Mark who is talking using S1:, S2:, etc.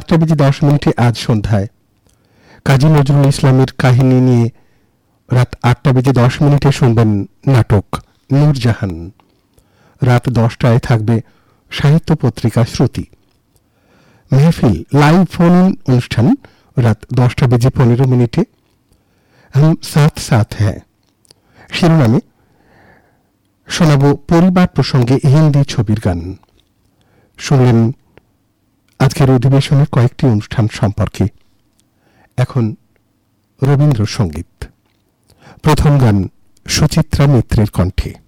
S1: 7:10 আজ সন্ধ্যায় কাজী নজরুল ইসলামের কাহিনী নিয়ে রাত 8:10 শুনবেন নাটক নূরজাহান। রাত 10টায় থাকবে সাহিত্য পত্রিকা শ্রুতি। মেহফিল লাইভ ফোন ইন অনুষ্ঠান রাত 10:15 हम साथ साथ हैं শিরোনামে শোনাব পরিবার প্রসঙ্গে হিন্দি ছবির গান। শুনলেন আজকের অধিবেশনের কয়েকটি অনুষ্ঠান সম্পর্কে। এখন রবীন্দ্রসঙ্গীত। প্রথম গান সুচিত্রা মিত্রের কণ্ঠে।